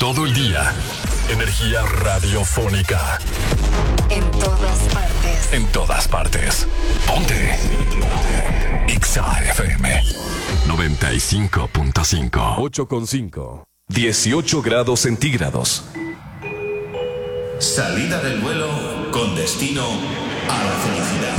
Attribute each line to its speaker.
Speaker 1: todo el día. Energía radiofónica.
Speaker 2: En todas partes.
Speaker 1: En todas partes. Ponte. Exa FM 95.5.
Speaker 3: 8.5.
Speaker 4: 18 grados centígrados.
Speaker 5: Salida del vuelo con destino a la felicidad.